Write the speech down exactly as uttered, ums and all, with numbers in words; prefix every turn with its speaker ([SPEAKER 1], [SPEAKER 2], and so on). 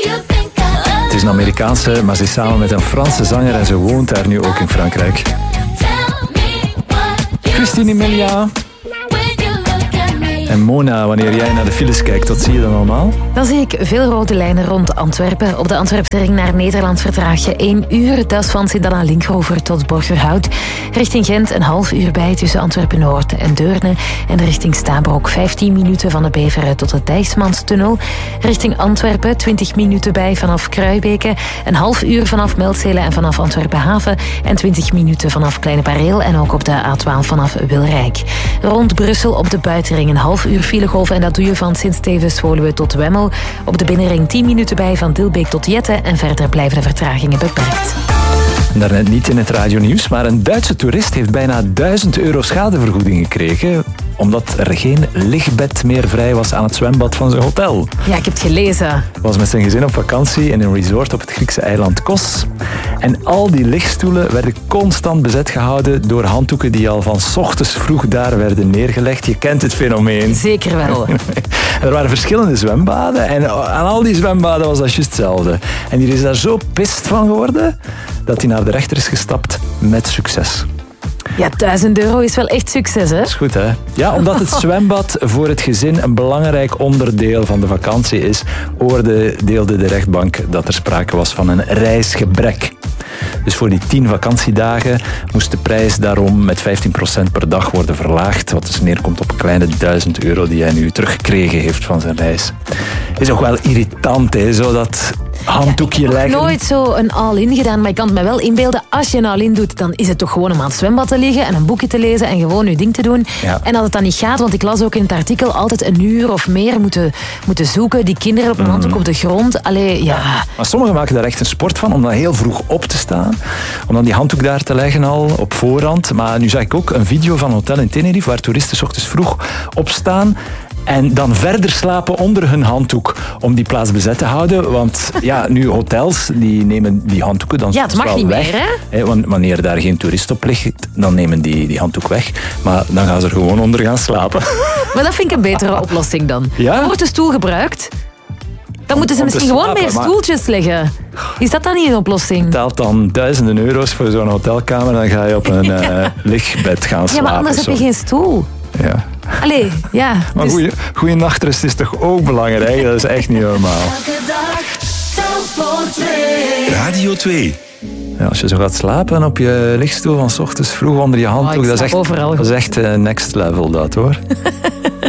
[SPEAKER 1] Het is een Amerikaanse, maar ze is samen met een Franse zanger en ze woont daar nu ook in Frankrijk. Christine Emilia en Mona, wanneer jij naar de files kijkt, wat zie je dan allemaal?
[SPEAKER 2] Dan zie ik veel rode lijnen rond Antwerpen. Op de Antwerpse ring naar Nederland vertraag je één uur. Dat is van Sint-Anna-Linkhover tot Borgerhout. Richting Gent een half uur bij tussen Antwerpen-Noord en Deurne. En richting Stabroek vijftien minuten van de Beveren tot de Dijksmanstunnel. Richting Antwerpen twintig minuten bij vanaf Kruibeke. Een half uur vanaf Meldzelen en vanaf Antwerpen-Haven. En twintig minuten vanaf Kleine Pareel en ook op de A twaalf vanaf Wilrijk. Rond Brussel op de buitenring een half uur filegolf en dat doe je van Sint-Stevens-Woluwe tot Wemmel. Op de binnenring tien minuten bij van Dilbeek tot Jette en verder blijven de vertragingen beperkt.
[SPEAKER 1] Daarnet niet in het radionieuws, maar een Duitse toerist heeft bijna duizend euro schadevergoeding gekregen omdat er geen lichtbed meer vrij was aan het zwembad van zijn hotel.
[SPEAKER 2] Ja, ik heb het gelezen.
[SPEAKER 1] Hij was met zijn gezin op vakantie in een resort op het Griekse eiland Kos. En al die lichtstoelen werden constant bezet gehouden door handdoeken die al van 's ochtends vroeg daar werden neergelegd. Je kent het fenomeen.
[SPEAKER 2] Zeker wel.
[SPEAKER 1] Er waren verschillende zwembaden en aan al die zwembaden was dat juist hetzelfde. En die is daar zo pist van geworden dat hij naar de rechter is gestapt met succes.
[SPEAKER 2] Ja, duizend euro is wel echt succes, hè?
[SPEAKER 1] Dat is goed, hè? Ja, omdat het zwembad voor het gezin een belangrijk onderdeel van de vakantie is, oordeelde de rechtbank dat er sprake was van een reisgebrek. Dus voor die tien vakantiedagen moest de prijs daarom met vijftien procent per dag worden verlaagd, wat dus neerkomt op een kleine duizend euro die hij nu teruggekregen heeft van zijn reis. Is ook wel irritant, hè? Zo dat handdoekje
[SPEAKER 2] ja, ik heb
[SPEAKER 1] leggen.
[SPEAKER 2] nooit zo een all-in gedaan, maar ik kan het me wel inbeelden. Als je een all-in doet, dan is het toch gewoon om aan het zwembad te liggen en een boekje te lezen en gewoon je ding te doen.
[SPEAKER 1] Ja.
[SPEAKER 2] En als het dan niet gaat, want ik las ook in het artikel altijd een uur of meer moeten, moeten zoeken. Die kinderen op een handdoek mm. op de grond. Allee, ja.
[SPEAKER 1] ja. Maar sommigen maken daar echt een sport van om dan heel vroeg op te staan. Om dan die handdoek daar te leggen al op voorhand. Maar nu zag ik ook een video van een hotel in Tenerife waar toeristen 's ochtends vroeg opstaan. En dan verder slapen onder hun handdoek om die plaats bezet te houden. Want ja, nu hotels die nemen die handdoeken dan
[SPEAKER 2] ja, het mag
[SPEAKER 1] wel
[SPEAKER 2] niet
[SPEAKER 1] weg.
[SPEAKER 2] meer, hè?
[SPEAKER 1] Want wanneer daar geen toerist op ligt, dan nemen die die handdoek weg. Maar dan gaan ze er gewoon onder gaan slapen.
[SPEAKER 2] Maar dat vind ik een betere oplossing dan.
[SPEAKER 1] Ja?
[SPEAKER 2] Wordt de stoel gebruikt? Dan moeten ze
[SPEAKER 1] om te
[SPEAKER 2] misschien
[SPEAKER 1] slapen,
[SPEAKER 2] gewoon meer
[SPEAKER 1] maar
[SPEAKER 2] stoeltjes leggen. Is dat dan niet een oplossing?
[SPEAKER 1] Betaalt dan duizenden euro's voor zo'n hotelkamer, dan ga je op een uh, lichtbed gaan slapen.
[SPEAKER 2] Ja, maar anders
[SPEAKER 1] zo.
[SPEAKER 2] heb je geen stoel.
[SPEAKER 1] Ja.
[SPEAKER 2] Allee, ja.
[SPEAKER 1] Maar
[SPEAKER 2] dus...
[SPEAKER 1] goeie, goeie nachtrust is toch ook belangrijk? Dat is echt niet normaal.
[SPEAKER 3] Elke dag, telk voor twee.
[SPEAKER 4] Radio twee.
[SPEAKER 1] Ja, als je zo gaat slapen op je lichtstoel van 's ochtends vroeg onder je handdoek,
[SPEAKER 2] Oh,
[SPEAKER 1] dat is echt,
[SPEAKER 2] overal
[SPEAKER 1] dat is echt uh, next level dat, hoor.